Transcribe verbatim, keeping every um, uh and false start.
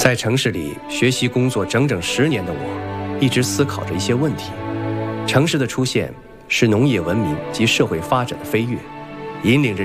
在城市里学习工作整整十年的我，一直思考着一些问题。城市的出现是农业文明及社会发展的飞跃，引领着